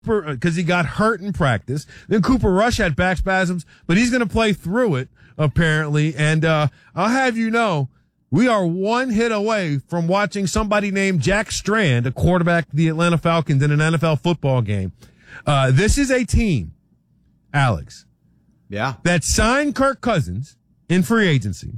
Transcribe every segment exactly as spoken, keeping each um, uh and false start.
because he got hurt in practice. Then Cooper Rush had back spasms, but he's going to play through it, apparently. And uh, I'll have you know, we are one hit away from watching somebody named Jack Strand, a quarterback of the Atlanta Falcons, in an N F L football game. Uh, this is a team, Alex, yeah, that signed Kirk Cousins in free agency,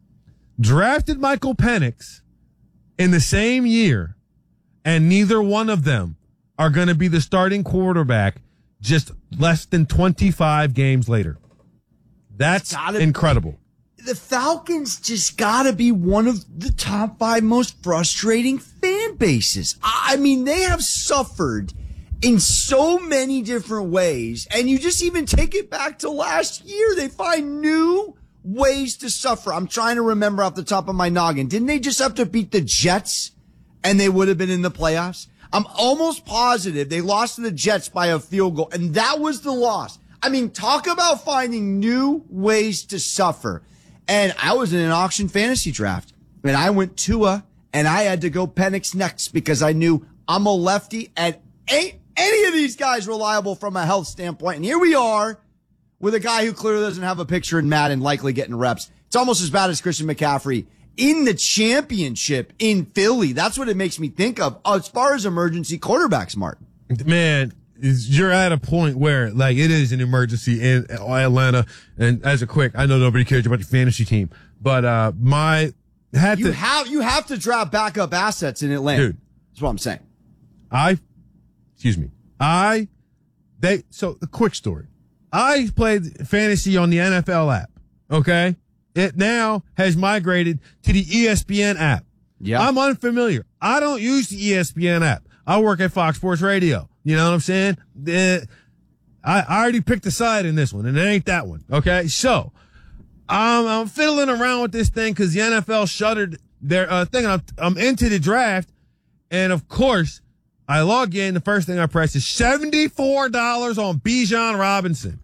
drafted Michael Penix in the same year, and neither one of them are going to be the starting quarterback just less than twenty-five games later. That's incredible. The Falcons just got to be one of the top five most frustrating fan bases. I mean, they have suffered in so many different ways, and you just even take it back to last year. They find new ways to suffer. I'm trying to remember off the top of my noggin. Didn't they just have to beat the Jets, and they would have been in the playoffs? I'm almost positive they lost to the Jets by a field goal, and that was the loss. I mean, talk about finding new ways to suffer. And I was in an auction fantasy draft, and I went Tua, and I had to go Penix next because I knew I'm a lefty, and ain't any of these guys reliable from a health standpoint. And here we are with a guy who clearly doesn't have a picture in Madden, likely getting reps. It's almost as bad as Christian McCaffrey in the championship in Philly. That's what it makes me think of as far as emergency quarterbacks, Martin. Man, you're at a point where, like, it is an emergency in Atlanta. And as a quick, I know nobody cares about your fantasy team, but uh my had you to have you have to draft backup assets in Atlanta. Dude, that's what I'm saying. I, excuse me, I they so a quick story. I played fantasy on the N F L app. Okay. It now has migrated to the E S P N app. Yeah. I'm unfamiliar. I don't use the E S P N app. I work at Fox Sports Radio. You know what I'm saying? Uh, I, I already picked a side in this one, and it ain't that one. Okay. So um, I'm fiddling around with this thing because the N F L shuttered their uh, thing. I'm, I'm into the draft. And of course, I log in. The first thing I press is seventy-four dollars on Bijan Robinson.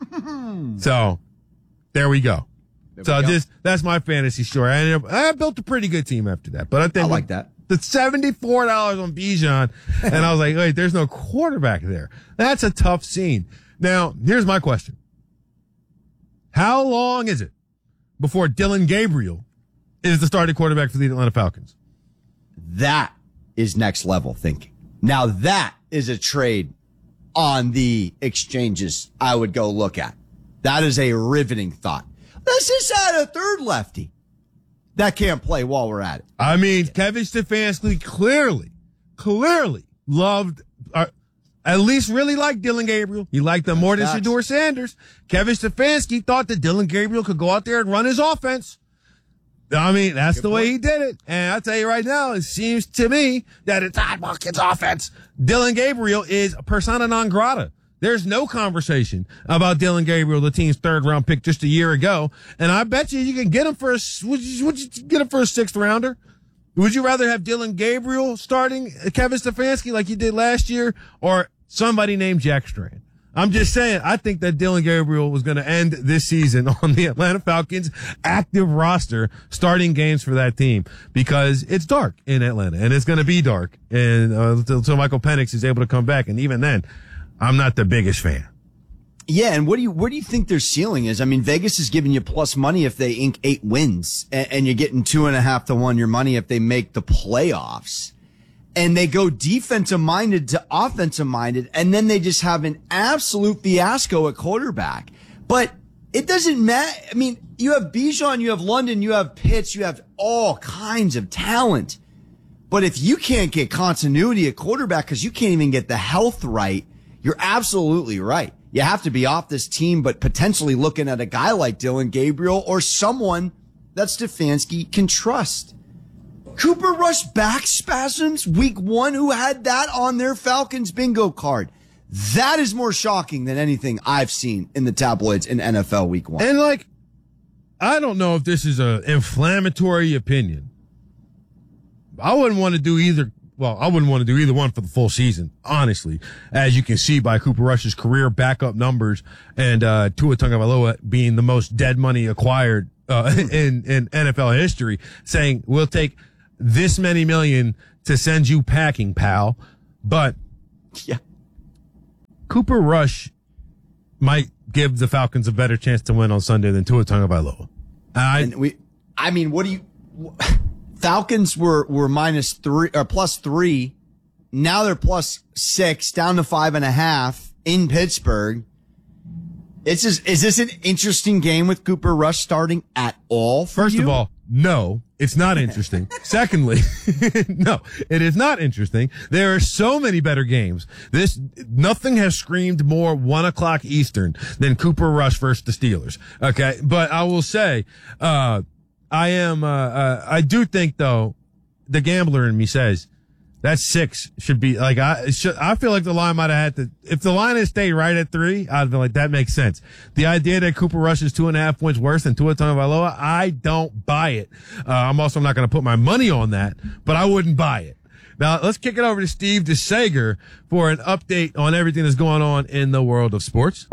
So there we go. There so we go. Just that's my fantasy story. I, I built a pretty good team after that, but I think I like that. The seventy-four dollars on Bijan, and I was like, wait, there's no quarterback there. That's a tough scene. Now, here's my question: how long is it before Dillon Gabriel is the starting quarterback for the Atlanta Falcons? That is next level thinking. Now that is a trade on the exchanges I would go look at. That is a riveting thought. Let's just add a third lefty that can't play while we're at it. I mean, Kevin Stefanski clearly, clearly loved, uh, at least really liked Dillon Gabriel. He liked them more than Shedeur Sanders. Kevin Stefanski thought that Dillon Gabriel could go out there and run his offense. I mean, that's Good the point. way he did it. And I'll tell you right now, it seems to me that it's Todd Watkins' offense. Dillon Gabriel is persona non grata. There's no conversation about Dillon Gabriel, the team's third round pick just a year ago. And I bet you you can get him for a, would you, would you get him for a sixth rounder? Would you rather have Dillon Gabriel starting Kevin Stefanski like you did last year, or somebody named Jack Strand? I'm just saying, I think that Dillon Gabriel was going to end this season on the Atlanta Falcons active roster, starting games for that team, because it's dark in Atlanta, and it's going to be dark and uh, until, until Michael Penix is able to come back. And even then, I'm not the biggest fan. Yeah, and what do you where do you think their ceiling is? I mean, Vegas is giving you plus money if they ink eight wins, and, and you're getting two and a half to one your money if they make the playoffs. And they go defensive minded to offensive minded, and then they just have an absolute fiasco at quarterback. But it doesn't matter. I mean, you have Bijan, you have London, you have Pitts, you have all kinds of talent. But if you can't get continuity at quarterback because you can't even get the health right, you're absolutely right. You have to be off this team, but potentially looking at a guy like Dillon Gabriel or someone that Stefanski can trust. Cooper Rush back spasms week one, who had that on their Falcons bingo card. That is more shocking than anything I've seen in the tabloids in N F L week one. And like, I don't know if this is an inflammatory opinion. I wouldn't want to do either. Well, I wouldn't want to do either one for the full season, honestly, as you can see by Cooper Rush's career backup numbers and uh, Tua Tagovailoa being the most dead money acquired uh, in, in N F L history, saying we'll take this many million to send you packing, pal. But yeah, Cooper Rush might give the Falcons a better chance to win on Sunday than Tua Tagovailoa. I, and we, I mean, what do you? Falcons were were minus three or plus three. Now they're plus six, down to five and a half in Pittsburgh. It's just, is this an interesting game with Cooper Rush starting at all? For First you? of all, no, it's not interesting. Secondly, no, it is not interesting. There are so many better games. This, nothing has screamed more one o'clock Eastern than Cooper Rush versus the Steelers. Okay. But I will say, uh, I am, uh, uh, I do think though, the gambler in me says, that six should be like, I should, I feel like the line might have had to, if the line had stayed right at three, I'd be like, that makes sense. The idea that Cooper Rush is two and a half points worse than Tua Tagovailoa, I don't buy it. Uh, I'm also not going to put my money on that, but I wouldn't buy it. Now let's kick it over to Steve DeSager for an update on everything that's going on in the world of sports.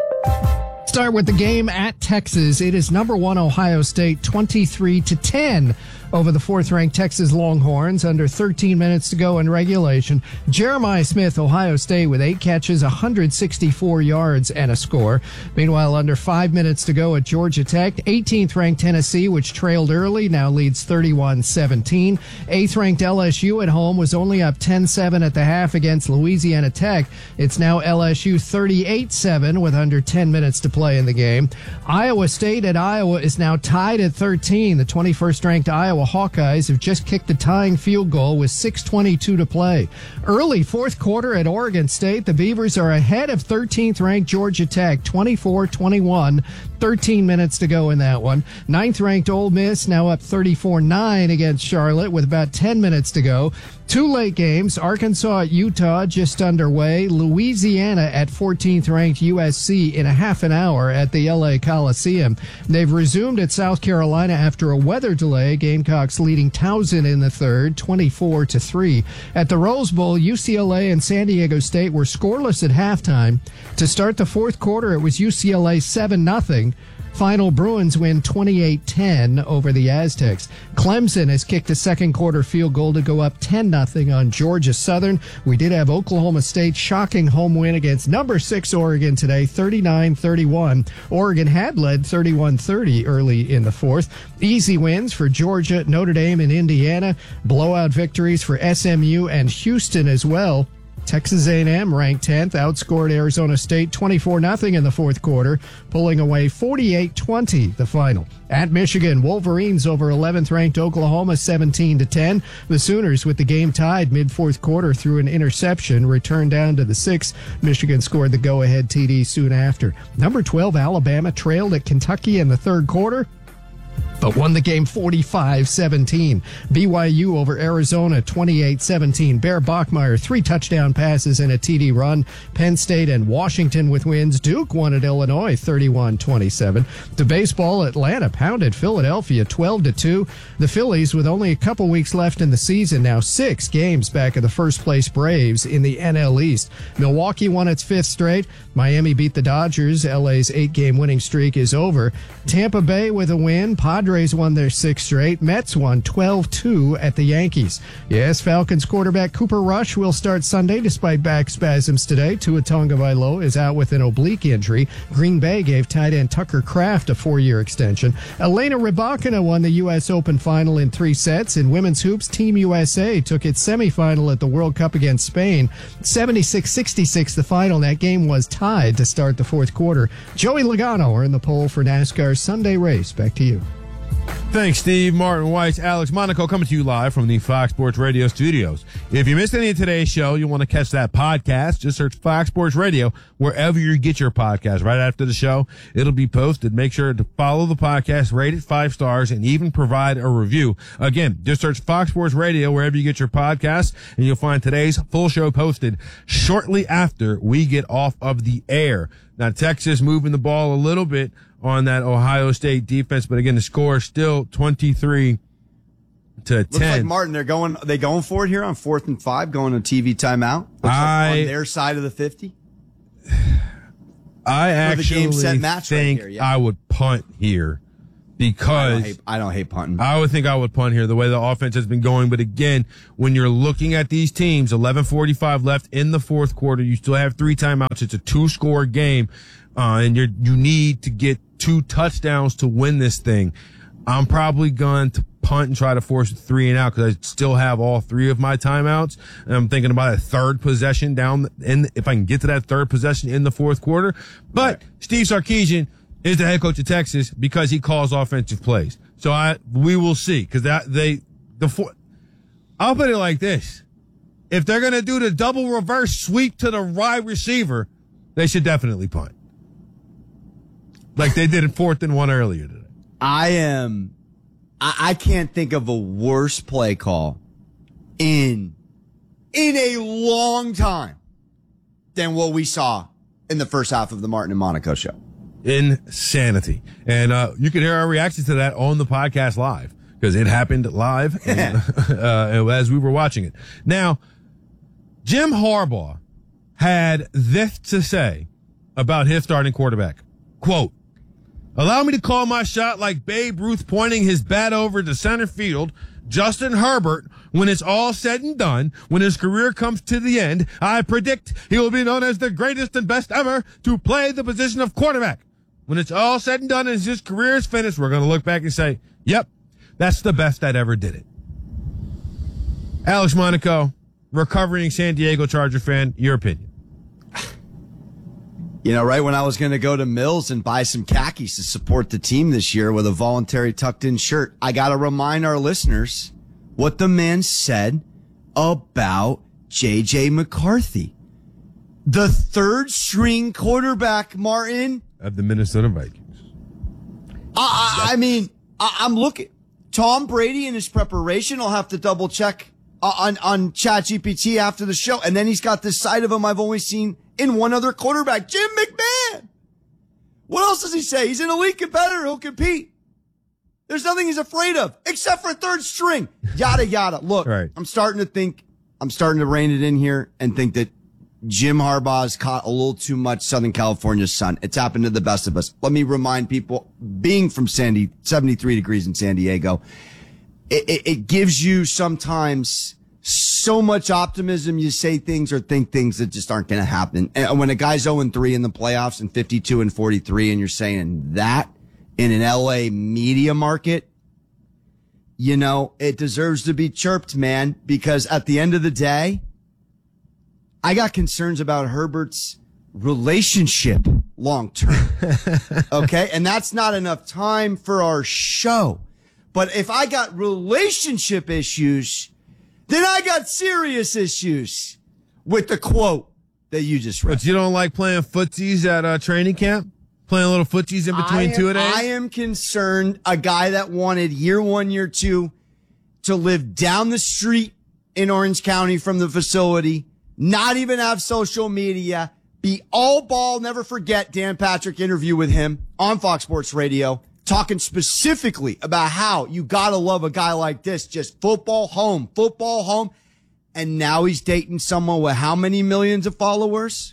Start with the game at Texas. It is number one Ohio State twenty-three to ten over the fourth-ranked Texas Longhorns. Under thirteen minutes to go in regulation. Jeremiah Smith, Ohio State, with eight catches, one hundred sixty-four yards, and a score. Meanwhile, under five minutes to go at Georgia Tech, eighteenth-ranked Tennessee, which trailed early, now leads thirty-one seventeen. eighth-ranked L S U at home was only up ten seven at the half against Louisiana Tech. It's now L S U thirty-eight seven with under ten minutes to play in the game. Iowa State at Iowa is now tied at thirteen. The twenty-first-ranked Iowa Hawkeyes have just kicked the tying field goal with six twenty-two to play. Early fourth quarter at Oregon State, the Beavers are ahead of thirteenth-ranked Georgia Tech, twenty-four twenty-one. thirteen minutes to go in that one. ninth-ranked Ole Miss now up thirty-four nine against Charlotte with about ten minutes to go. Two late games, Arkansas at Utah just underway. Louisiana at fourteenth-ranked U S C in a half an hour at the L A Coliseum. They've resumed at South Carolina after a weather delay. Gamecocks leading Towson in the third, twenty-four to three. At the Rose Bowl, U C L A and San Diego State were scoreless at halftime. To start the fourth quarter, it was U C L A seven nothing. Final, Bruins win twenty-eight ten over the Aztecs. Clemson has kicked a second quarter field goal to go up ten nothing on Georgia Southern. We did have Oklahoma State shocking home win against number six Oregon today, thirty-nine thirty-one. Oregon had led thirty-one thirty early in the fourth. Easy wins for Georgia, Notre Dame, and Indiana. Blowout victories for S M U and Houston as well. Texas A and M, ranked tenth, outscored Arizona State twenty-four nothing in the fourth quarter, pulling away forty-eight twenty the final. At Michigan, Wolverines over eleventh-ranked Oklahoma seventeen to ten. The Sooners, with the game tied mid-fourth quarter through an interception, returned down to the sixth. Michigan scored the go-ahead T D soon after. Number twelve, Alabama, trailed at Kentucky in the third quarter, but won the game forty-five seventeen. B Y U over Arizona twenty-eight seventeen. Bear Bachmeier, three touchdown passes and a T D run. Penn State and Washington with wins. Duke won at Illinois thirty-one twenty-seven. To baseball, Atlanta pounded Philadelphia twelve to two. The Phillies, with only a couple weeks left in the season, now six games back of the first place Braves in the N L East. Milwaukee won its fifth straight. Miami beat the Dodgers. L A's eight-game winning streak is over. Tampa Bay with a win. Padres won their sixth straight. Mets won twelve two at the Yankees. Yes, Falcons quarterback Cooper Rush will start Sunday despite back spasms today. Tua Tagovailoa is out with an oblique injury. Green Bay gave tight end Tucker Kraft a four-year extension. Elena Rybakina won the U S Open final in three sets. In women's hoops, Team U S A took its semifinal at the World Cup against Spain. seventy-six sixty-six the final. That game was tied to start the fourth quarter. Joey Logano earned the pole for NASCAR's Sunday race. Back to you. Thanks, Steve. Martin Weiss, Alex Monaco coming to you live from the Fox Sports Radio studios. If you missed any of today's show, you want to catch that podcast, just search Fox Sports Radio wherever you get your podcast. Right after the show, it'll be posted. Make sure to follow the podcast, rate it five stars, and even provide a review. Again, just search Fox Sports Radio wherever you get your podcast, and you'll find today's full show posted shortly after we get off of the air. Now, Texas moving the ball a little bit on that Ohio State defense, but again, the score is still twenty-three to Looks ten. like Martin, they're going, are they going for it here on fourth and five, going to T V timeout? Looks I, like on their side of the fifty. I actually game set match think right here, yeah. I would punt here because I don't, hate, I don't hate punting. I would think I would punt here the way the offense has been going. But again, when you're looking at these teams, eleven forty-five left in the fourth quarter, you still have three timeouts. It's a two score game, uh, and you you need to get two touchdowns to win this thing. I'm probably going to punt and try to force a three and out because I still have all three of my timeouts. And I'm thinking about a third possession down in, if I can get to that third possession in the fourth quarter. But right. Steve Sarkisian is the head coach of Texas because he calls offensive plays. So I, we will see because that they, the four, I'll put it like this. If they're going to do the double reverse sweep to the wide receiver, they should definitely punt. Like they did in fourth and one earlier today. I am, I, I can't think of a worse play call in, in a long time than what we saw in the first half of the Martin and Monaco show. Insanity. And, uh, you can hear our reaction to that on the podcast live because it happened live and, uh, as we were watching it. Now, Jim Harbaugh had this to say about his starting quarterback. Quote, allow me to call my shot like Babe Ruth pointing his bat over to center field. Justin Herbert, when it's all said and done, when his career comes to the end, I predict he will be known as the greatest and best ever to play the position of quarterback. When it's all said and done and his career is finished, we're going to look back and say, yep, that's the best that ever did it. Alex Monaco, recovering San Diego Charger fan, your opinion. You know, right when I was going to go to Mills and buy some khakis to support the team this year with a voluntary tucked-in shirt, I got to remind our listeners what the man said about J J McCarthy. The third-string quarterback, Martin. Of the Minnesota Vikings. I, I, I mean, I, I'm looking. Tom Brady in his preparation, I'll have to double-check uh, on, on ChatGPT after the show. And then he's got this side of him I've only seen in one other quarterback, Jim McMahon. What else does he say? He's an elite competitor who'll compete. There's nothing he's afraid of except for third string. Yada, yada. Look, right. I'm starting to think, I'm starting to rein it in here and think that Jim Harbaugh's caught a little too much Southern California sun. It's happened to the best of us. Let me remind people, being from Sandy, seventy-three degrees in San Diego, it, it, it gives you sometimes so much optimism. You say things or think things that just aren't going to happen. And when a guy's oh and three in the playoffs and fifty-two and forty-three and you're saying that in an L A media market, you know, it deserves to be chirped, man, because at the end of the day, I got concerns about Herbert's relationship long term. Okay. And that's not enough time for our show. But if I got relationship issues, then I got serious issues with the quote that you just read. But you don't like playing footsies at uh, training camp? Playing little footsies in between am, two days? I am concerned a guy that wanted year one, year two to live down the street in Orange County from the facility, not even have social media, be all ball. Never forget Dan Patrick interview with him on Fox Sports Radio, talking specifically about how you gotta love a guy like this, just football home, football home. And now he's dating someone with how many millions of followers?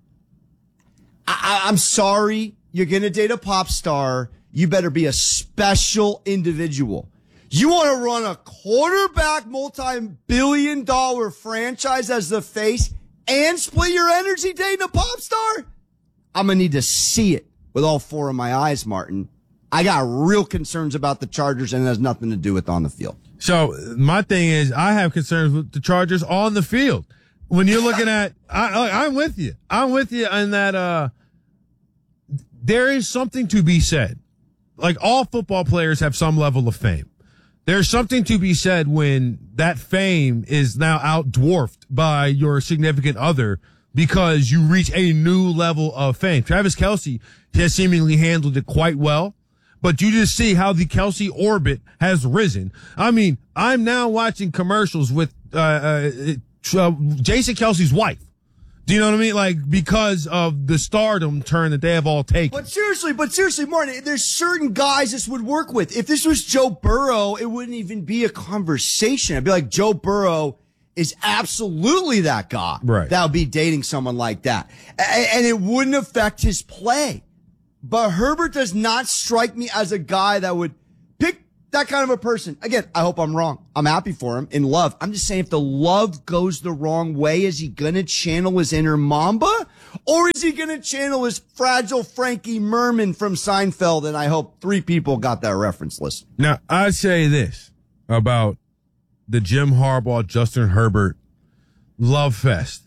I, I, I'm sorry. You're going to date a pop star. You better be a special individual. You want to run a quarterback multi-billion dollar franchise as the face and split your energy dating a pop star? I'm going to need to see it with all four of my eyes, Martin. I got real concerns about the Chargers, and it has nothing to do with on the field. So my thing is, I have concerns with the Chargers on the field. When you're looking at, I, I'm with you. I'm with you in that, uh, there is something to be said. Like, all football players have some level of fame. There's something to be said when that fame is now outdwarfed by your significant other because you reach a new level of fame. Travis Kelce has seemingly handled it quite well, but you just see how the Kelce orbit has risen. I mean, I'm now watching commercials with, uh, uh, uh Jason Kelce's wife. Do you know what I mean? Like, because of the stardom turn that they have all taken. But seriously, but seriously, Martin, there's certain guys this would work with. If this was Joe Burrow, it wouldn't even be a conversation. I'd be like, Joe Burrow is absolutely that guy. Right. That would be dating someone like that. And it wouldn't affect his play. but Herbert does not strike me as a guy that would pick that kind of a person. Again, I hope I'm wrong. I'm happy for him in love. I'm just saying if the love goes the wrong way, is he going to channel his inner Mamba? Or is he going to channel his fragile Frankie Merman from Seinfeld? And I hope three people got that reference list. Now, I'd say this about the Jim Harbaugh, Justin Herbert love fest.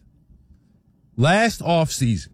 Last offseason,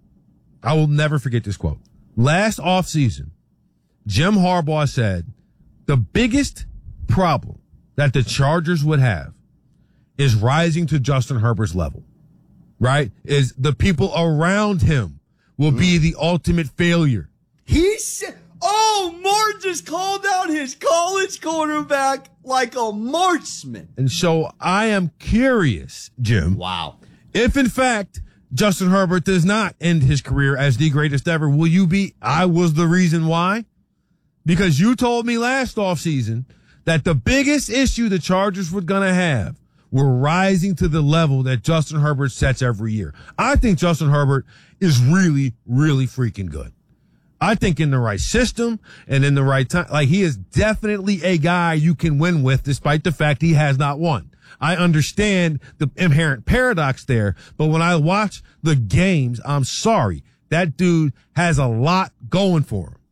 I will never forget this quote. Last offseason, Jim Harbaugh said, the biggest problem that the Chargers would have is rising to Justin Herbert's level, right? Is the people around him will be the ultimate failure. He said, oh, Martin just called out his college quarterback like a marksman. And so I am curious, Jim. Wow. If in fact Justin Herbert does not end his career as the greatest ever, will you be, I was the reason why? Because you told me last offseason that the biggest issue the Chargers were going to have were rising to the level that Justin Herbert sets every year. I think Justin Herbert is really, really freaking good. I think in the right system and in the right time, like he is definitely a guy you can win with despite the fact he has not won. I understand the inherent paradox there, but when I watch the games, I'm sorry, that dude has a lot going for him.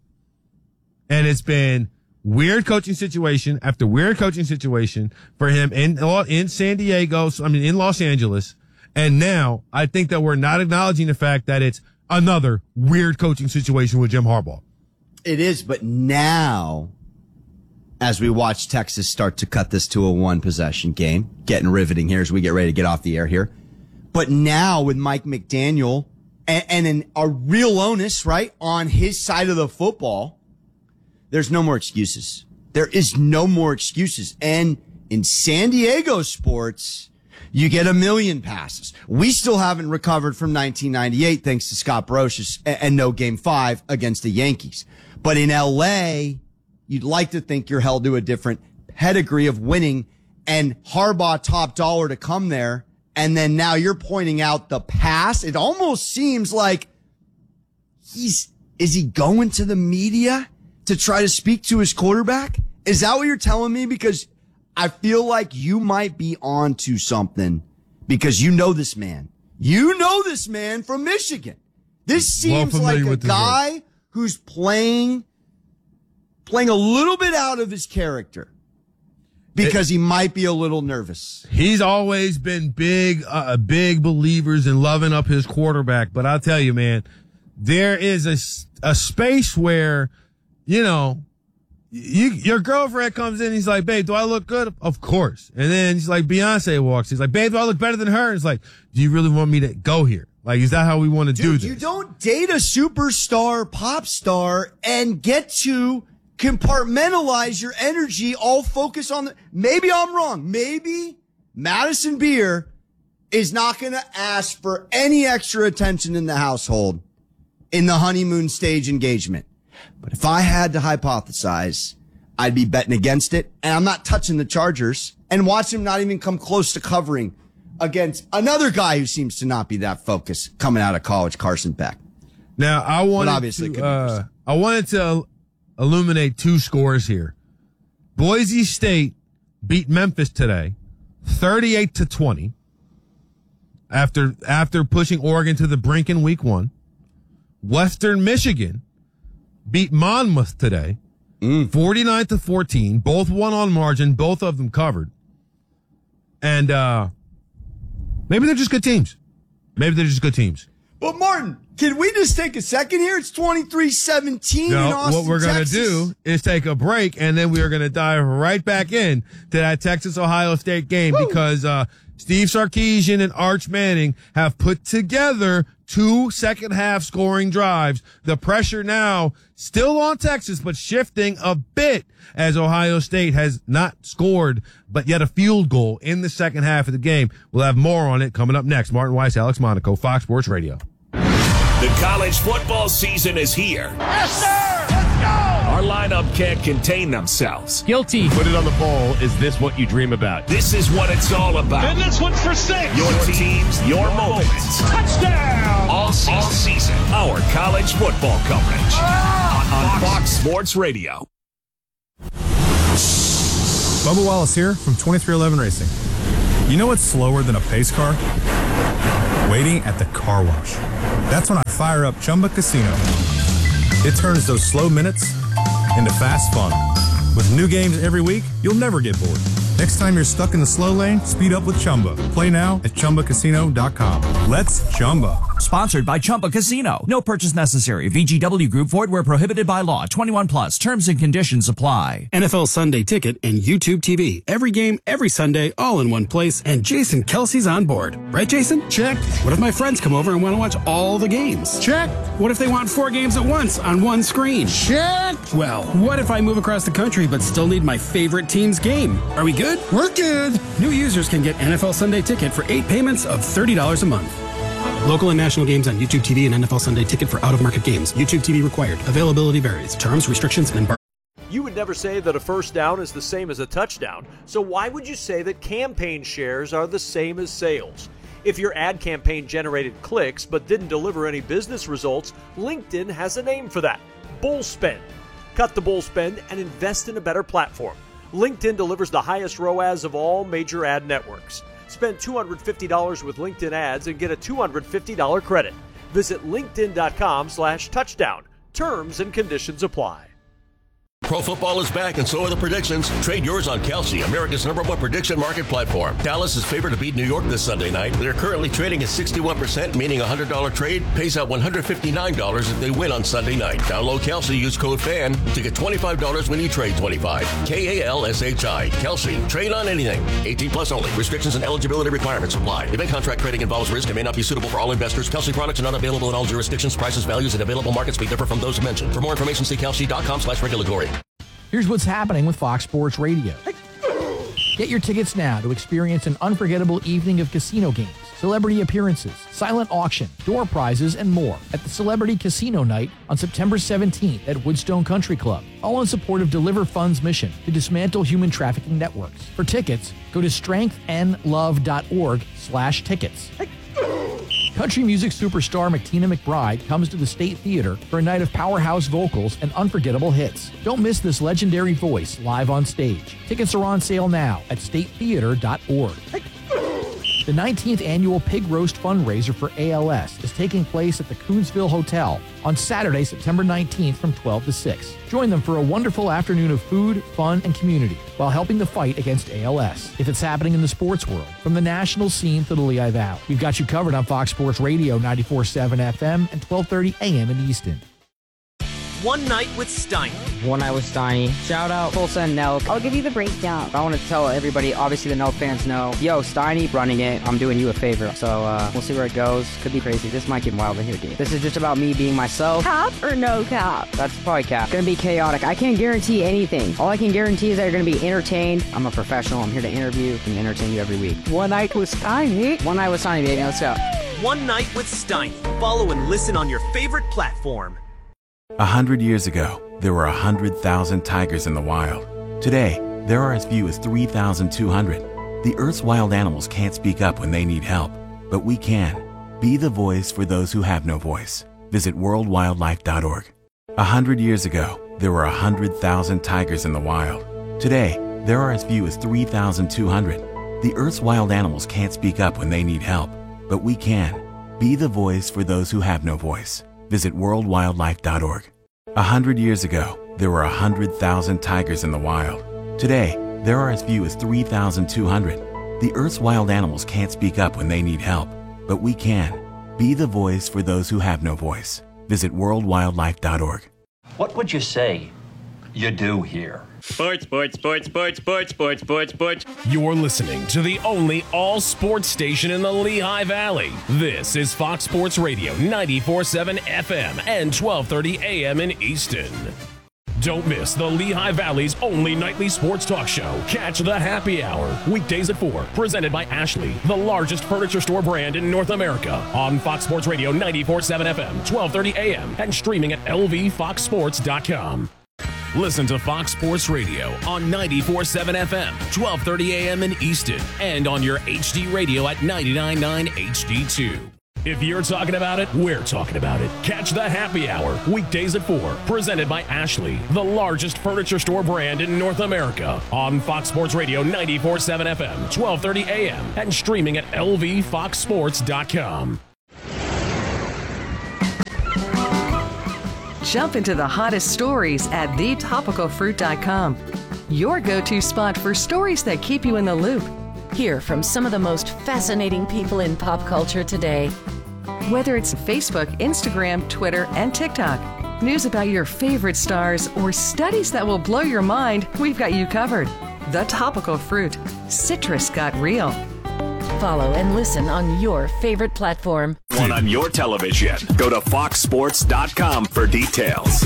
And it's been weird coaching situation after weird coaching situation for him in, in San Diego, I mean, in Los Angeles. And now I think that we're not acknowledging the fact that it's another weird coaching situation with Jim Harbaugh. It is, but now, as we watch Texas start to cut this to a one possession game, getting riveting here as we get ready to get off the air here. But now with Mike McDaniel and, and an, a real onus, right, on his side of the football, there's no more excuses. There is no more excuses. And in San Diego sports, you get a million passes. We still haven't recovered from nineteen ninety-eight thanks to Scott Brocious and, and no game five against the Yankees. But in L A, you'd like to think you're held to a different pedigree of winning, and Harbaugh top dollar to come there. And then now you're pointing out the pass. It almost seems like he's, is he going to the media to try to speak to his quarterback? Is that what you're telling me? Because I feel like you might be on to something because you know this man. You know this man from Michigan. This seems well like a with guy who's playing, playing a little bit out of his character because it, he might be a little nervous. He's always been big, uh, big believers in loving up his quarterback. But I'll tell you, man, there is a, a space where, you know, you, your girlfriend comes in, he's like, babe, do I look good? Of course. And then she's like, Beyonce walks. He's like, babe, do I look better than her? And it's like, do you really want me to go here? Like, is that how we want to do this? You don't date a superstar, pop star, and get to compartmentalize your energy, all focus on the, maybe I'm wrong. Maybe Madison Beer is not going to ask for any extra attention in the household in the honeymoon stage engagement. But if I had to hypothesize, I'd be betting against it. And I'm not touching the Chargers and watch him not even come close to covering against another guy who seems to not be that focused coming out of college, Carson Beck. Now, I wanted obviously to, uh, I wanted to illuminate two scores here. Boise State beat Memphis today, thirty-eight to twenty, after, after pushing Oregon to the brink in week one. Western Michigan beat Monmouth today, mm. forty-nine to fourteen. Both won on margin. Both of them covered. And, uh, maybe they're just good teams. Maybe they're just good teams. But Martin, can we just take a second here? It's twenty-three seventeen no, in Austin, what we're going to Texas. do is take a break, and then we are going to dive right back in to that Texas-Ohio State game Woo. because, uh, Steve Sarkisian and Arch Manning have put together two second half scoring drives. The pressure now still on Texas, but shifting a bit as Ohio State has not scored, but yet a field goal in the second half of the game. We'll have more on it coming up next. Martin Weiss, Alex Monaco, Fox Sports Radio. The college football season is here. Yes, sir! Let's go! Our lineup can't contain themselves. Guilty. Put it on the poll. Is this what you dream about? This is what it's all about. And this one's for six. Your teams, your moments. Touchdown! All season. All season. Our college football coverage on, on Fox Sports Radio. Bubba Wallace here from twenty-three eleven Racing. You know what's slower than a pace car? Waiting at the car wash. That's when I fire up Chumba Casino. It turns those slow minutes into fast fun. With new games every week, you'll never get bored. Next time you're stuck in the slow lane, speed up with Chumba. Play now at Chumba Casino dot com. Let's Chumba. Sponsored by Chumba Casino. No purchase necessary. V G W Group. Void where prohibited by law. twenty-one plus. Terms and conditions apply. N F L Sunday Ticket and YouTube T V. Every game, every Sunday, all in one place. And Jason Kelsey's on board. Right, Jason? Check. What if my friends come over and want to watch all the games? Check. What if they want four games at once on one screen? Check. Well, what if I move across the country but still need my favorite team's game? Are we good? We're good. New users can get N F L Sunday Ticket for eight payments of thirty dollars a month. Local and national games on YouTube T V and N F L Sunday Ticket for out-of-market games. YouTube T V required. Availability varies. Terms, restrictions, and embargo. You would never say that a first down is the same as a touchdown, so why would you say that campaign shares are the same as sales? If your ad campaign generated clicks but didn't deliver any business results, LinkedIn has a name for that: bull spend. Cut the bull spend and invest in a better platform. LinkedIn delivers the highest R O A S of all major ad networks. Spend two hundred fifty dollars with LinkedIn ads and get a two hundred fifty dollars credit. Visit linkedin.com slash touchdown. Terms and conditions apply. Pro football is back, and so are the predictions. Trade yours on Kalshi, America's number one prediction market platform. Dallas is favored to beat New York this Sunday night. They're currently trading at sixty-one percent, meaning a one hundred dollars trade pays out one hundred fifty-nine dollars if they win on Sunday night. Download Kalshi, use code FAN to get twenty-five dollars when you trade twenty-five. K A L S H I. Kalshi. Trade on anything. eighteen plus only. Restrictions and eligibility requirements apply. Event contract trading involves risk and may not be suitable for all investors. Kalshi products are not available in all jurisdictions. Prices, values, and available markets may differ from those mentioned. For more information, see Kalshi.com slash regulatory. Here's what's happening with Fox Sports Radio. Get your tickets now to experience an unforgettable evening of casino games, celebrity appearances, silent auction, door prizes, and more at the Celebrity Casino Night on September seventeenth at Woodstone Country Club, all in support of Deliver Fund's mission to dismantle human trafficking networks. For tickets, go to strengthandlove.org slash tickets. Country music superstar McTina McBride comes to the State Theater for a night of powerhouse vocals and unforgettable hits. Don't miss this legendary voice live on stage. Tickets are on sale now at state theater dot org. The nineteenth annual Pig Roast fundraiser for A L S is taking place at the Coonsville Hotel on Saturday, September nineteenth from twelve to six. Join them for a wonderful afternoon of food, fun, and community while helping the fight against A L S. If it's happening in the sports world, from the national scene to the Lehigh Valley, we've got you covered on Fox Sports Radio ninety-four point seven F M and twelve thirty A M in Easton. One Night with Steiny. One Night with Steiny. Shout out Tulsa and Nelk. I'll give you the breakdown. I want to tell everybody, obviously the Nelk fans know, yo, Steiny running it. I'm doing you a favor. So uh, we'll see where it goes. Could be crazy. This might get wild in here, dude. This is just about me being myself. Cap or no cap? That's probably cap. It's going to be chaotic. I can't guarantee anything. All I can guarantee is that you're going to be entertained. I'm a professional. I'm here to interview and entertain you every week. One Night with Steiny. One Night with Steiny, baby. Let's go. One Night with Steiny. Follow and listen on your favorite platform. A hundred years ago, there were a hundred thousand tigers in the wild. Today, there are as few as three thousand two hundred. The Earth's wild animals can't speak up when they need help, but we can. Be the voice for those who have no voice. Visit world wildlife dot org. A hundred years ago, there were a hundred thousand tigers in the wild. Today, there are as few as three thousand two hundred. The Earth's wild animals can't speak up when they need help, but we can. Be the voice for those who have no voice. Visit world wildlife dot org. A hundred years ago, there were a hundred thousand tigers in the wild. Today, there are as few as three thousand two hundred. The Earth's wild animals can't speak up when they need help, but we can. Be the voice for those who have no voice. Visit world wildlife dot org. What would you say you do here? Sports, sports, sports, sports, sports, sports, sports, sports. You're listening to the only all-sports station in the Lehigh Valley. This is Fox Sports Radio, ninety-four point seven F M and twelve thirty A M in Easton. Don't miss the Lehigh Valley's only nightly sports talk show, Catch the Happy Hour, weekdays at four, presented by Ashley, the largest furniture store brand in North America, on Fox Sports Radio, ninety-four point seven F M, twelve thirty A M, and streaming at L V fox sports dot com. Listen to Fox Sports Radio on ninety-four point seven F M, twelve thirty A M in Easton, and on your H D radio at ninety-nine point nine H D two. If you're talking about it, we're talking about it. Catch the Happy Hour, weekdays at four, presented by Ashley, the largest furniture store brand in North America, on Fox Sports Radio ninety-four point seven F M, twelve thirty A M, and streaming at L V fox sports dot com. Jump into the hottest stories at the topical fruit dot com, your go-to spot for stories that keep you in the loop. Hear from some of the most fascinating people in pop culture today. Whether it's Facebook, Instagram, Twitter, and TikTok, news about your favorite stars, or studies that will blow your mind, we've got you covered. The Topical Fruit. Citrus got real. Follow and listen on your favorite platform. One on your television. Go to fox sports dot com for details.